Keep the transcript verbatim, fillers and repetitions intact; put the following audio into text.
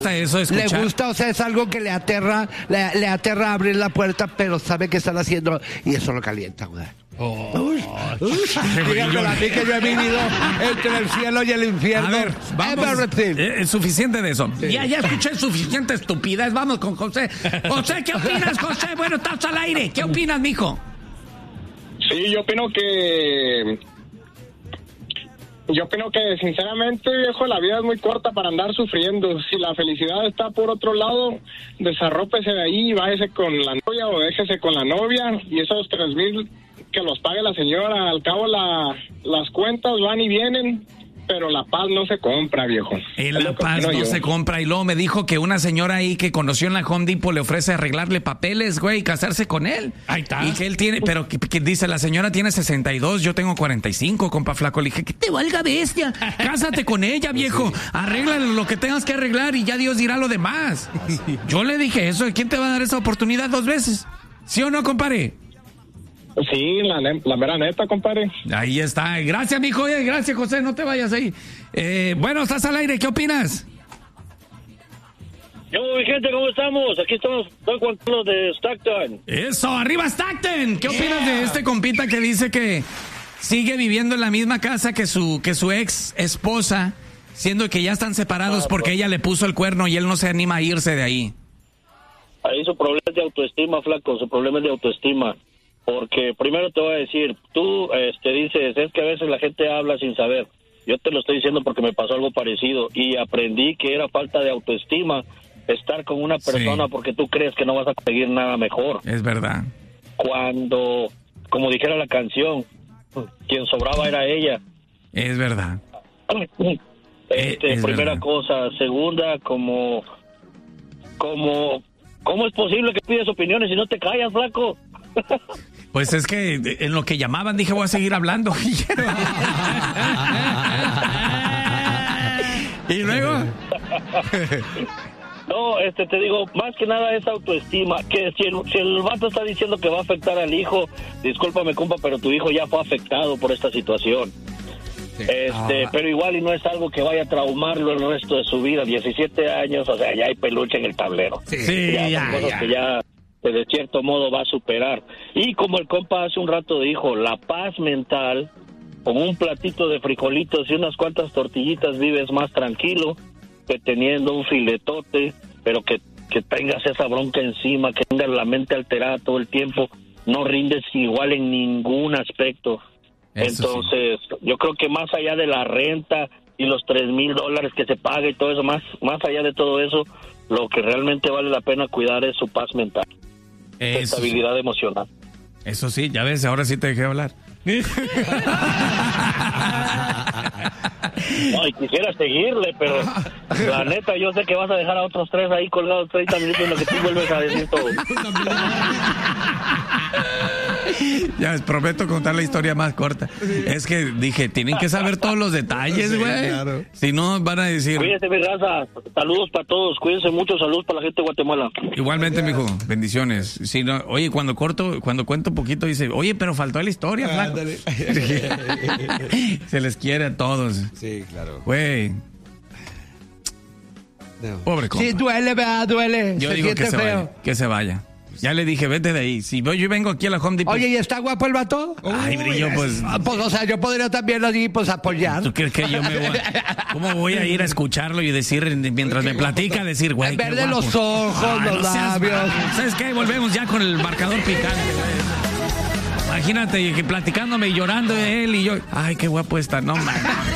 eso escuchar. Le gusta, o sea, es algo que le aterra, le, le aterra abrir la puerta, pero sabe que están haciendo y eso lo calienta, güey. Oh, Uy, uy, dígaselo a mí que yo he vivido entre el cielo y el infierno. A ver, vamos. Everything. Eh, suficiente de eso. Sí. Ya, ya escuché suficiente estupidez. Vamos con José. José, ¿qué opinas, José? Bueno, estás al aire. ¿Qué opinas, mijo? Sí, yo opino que... Yo opino que, sinceramente, viejo, la vida es muy corta para andar sufriendo. Si la felicidad está por otro lado, desarrópese de ahí y váyase con la novia o déjese con la novia. Y esos tres mil que los pague la señora. Al cabo, la, las cuentas van y vienen, pero la paz no se compra, viejo. Y la paz no yo. se compra. Y luego me dijo que una señora ahí que conoció en la Home Depot le ofrece arreglarle papeles, güey, y casarse con él. Ahí está. Y que él tiene, pero que, que dice, la señora tiene sesenta y dos, yo tengo cuarenta y cinco, compa flaco. Le dije, que te valga bestia. Cásate con ella, viejo. Arregla lo que tengas que arreglar y ya Dios dirá lo demás. Yo le dije eso. ¿Quién te va a dar esa oportunidad dos veces? ¿Sí o no, compadre? Sí, la, la mera neta, compadre. Ahí está. Gracias, mijo. Eh, gracias, José. No te vayas ahí. Eh, bueno, estás al aire. ¿Qué opinas? Yo, mi gente, ¿cómo estamos? Aquí estamos, Don Juan Carlos de Stockton. Eso, arriba Stockton. ¿Qué yeah. opinas de este compita que dice que sigue viviendo en la misma casa que su, que su ex esposa, siendo que ya están separados ah, porque pues. ella le puso el cuerno y él no se anima a irse de ahí? Ahí su problema es de autoestima, flaco. Su problema es de autoestima. Porque primero te voy a decir, tú este, dices, es que a veces la gente habla sin saber. Yo te lo estoy diciendo porque me pasó algo parecido y aprendí que era falta de autoestima estar con una persona sí. porque tú crees que no vas a conseguir nada mejor. Es verdad. Cuando, como dijera la canción, quien sobraba era ella. Es verdad. Este, es primera verdad. cosa. Segunda, como, como, ¿cómo es posible que pides opiniones y no te callas, flaco? Pues es que en lo que llamaban dije voy a seguir hablando. Y luego no, este te digo, más que nada es autoestima, que si el, si el vato está diciendo que va a afectar al hijo, discúlpame, compa, pero tu hijo ya fue afectado por esta situación. Sí. Este, ah. pero igual y no es algo que vaya a traumarlo el resto de su vida. diecisiete años, o sea, ya hay peluche en el tablero. Sí, sí ya, ya, cosas ya. que ya de cierto modo va a superar. Y como el compa hace un rato dijo, la paz mental, con un platito de frijolitos y unas cuantas tortillitas vives más tranquilo que teniendo un filetote, pero que, que tengas esa bronca encima, que tengas la mente alterada todo el tiempo, no rindes igual en ningún aspecto. Eso Entonces, sí. yo creo que más allá de la renta y los tres mil dólares que se paga y todo eso, más, más allá de todo eso, lo que realmente vale la pena cuidar es su paz mental. Eso estabilidad sí. emocional. Eso sí, ya ves, ahora sí te dejé hablar. No, y quisiera seguirle, pero la neta, yo sé que vas a dejar a otros tres ahí colgados treinta minutos en lo que tú vuelves a decir todo. Ya les prometo contar la historia más corta. Sí. Es que dije, tienen que saber todos los detalles, güey. Sí, claro. Si no, van a decir... Cuídense, mi raza. Saludos para todos. Cuídense mucho. Saludos para la gente de Guatemala. Igualmente, mijo. Bendiciones. Si no, oye, cuando corto, cuando cuento un poquito, dice, oye, pero faltó la historia, flaco. Se les quiere a todos. Sí, claro. Güey. No. Pobre compa. Sí, duele, ¿verdad? Duele. Yo se digo que se feo. vaya. Que se vaya. Ya le dije, vete de ahí. Si yo vengo aquí a la Home Depot... Oye, ¿y está guapo el vato? Ay, brillo, pues... Pues, o sea, yo podría también allí, pues, apoyar. ¿Tú crees que yo me voy a... ¿Cómo voy a ir a escucharlo y decir, mientras me platica, decir, güey, qué guapo? Los ojos, ah, los no labios. Seas... ¿Sabes qué? Volvemos ya con el marcador picante, güey. Imagínate, que platicándome y llorando de él y yo... Ay, qué guapo está. No, man.